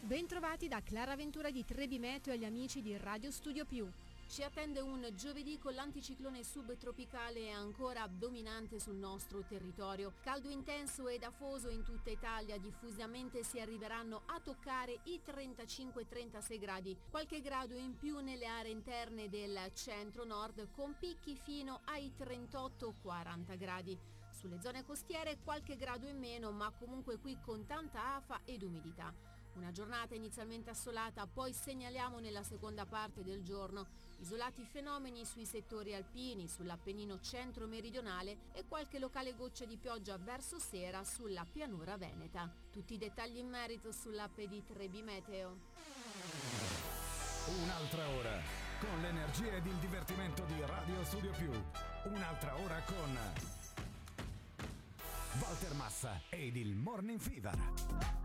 Bentrovati da Clara Ventura di Trebi Meteo e agli amici di Radio Studio Più. Ci attende un giovedì con l'anticiclone subtropicale ancora dominante sul nostro territorio. Caldo intenso ed afoso in tutta Italia, diffusamente si arriveranno a toccare i 35-36 gradi. Qualche grado in più nelle aree interne del centro-nord con picchi fino ai 38-40 gradi. Sulle zone costiere qualche grado in meno, ma comunque qui con tanta afa ed umidità. Una giornata inizialmente assolata, poi segnaliamo nella seconda parte del giorno isolati fenomeni sui settori alpini, sull'Appennino centro-meridionale e qualche locale goccia di pioggia verso sera sulla pianura veneta. Tutti i dettagli in merito sull'app di Trebi Meteo. Un'altra ora con l'energia ed il divertimento di Radio Studio Più. Un'altra ora con Walter Massa ed il Morning Fever.